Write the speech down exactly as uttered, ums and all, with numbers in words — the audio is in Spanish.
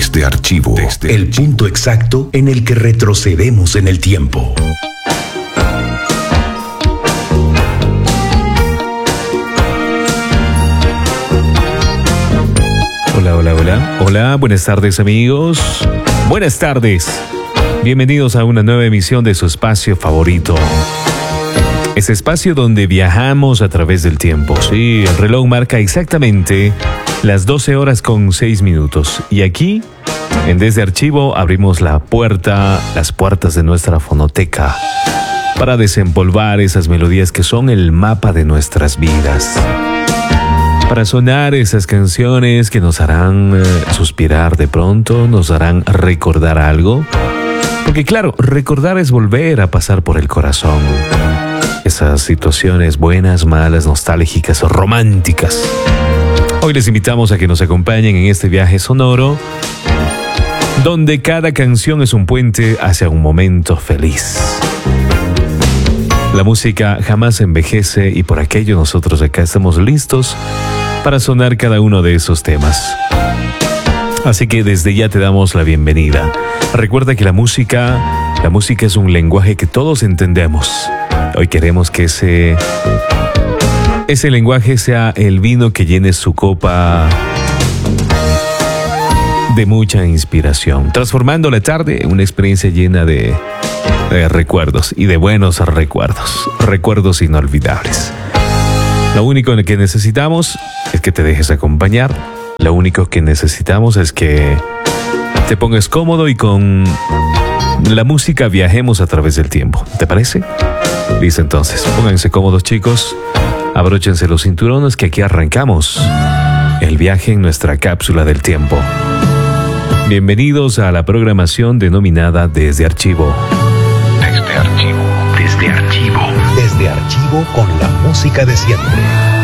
Desde Archivo. Desde el archivo. punto exacto en el que retrocedemos en el tiempo. Hola, hola, hola. Hola, buenas tardes, amigos. Buenas tardes. Bienvenidos a una nueva emisión de su espacio favorito. Ese espacio donde viajamos a través del tiempo. Sí, el reloj marca exactamente las doce horas con seis minutos. Y aquí, en Desde Archivo, abrimos la puerta, las puertas de nuestra fonoteca para desempolvar esas melodías que son el mapa de nuestras vidas. Para sonar esas canciones que nos harán eh, suspirar de pronto, nos harán recordar algo. Porque claro, recordar es volver a pasar por el corazón. Esas situaciones buenas, malas, nostálgicas o románticas. Hoy les invitamos a que nos acompañen en este viaje sonoro, donde cada canción es un puente hacia un momento feliz. La música jamás envejece y por aquello nosotros acá estamos listos para sonar cada uno de esos temas. Así que desde ya te damos la bienvenida. Recuerda que la música, la música es un lenguaje que todos entendemos. Hoy queremos que ese, ese lenguaje sea el vino que llene su copa de mucha inspiración, transformando la tarde en una experiencia llena de, de recuerdos y de buenos recuerdos, recuerdos inolvidables. Lo único que necesitamos es que te dejes acompañar. Lo único que necesitamos es que te pongas cómodo y con la música viajemos a través del tiempo. ¿Te parece? Listo, entonces, pónganse cómodos, chicos. Abróchense los cinturones que aquí arrancamos el viaje en nuestra cápsula del tiempo. Bienvenidos a la programación denominada Desde Archivo. Desde Archivo. Desde Archivo. Desde Archivo con la música de siempre.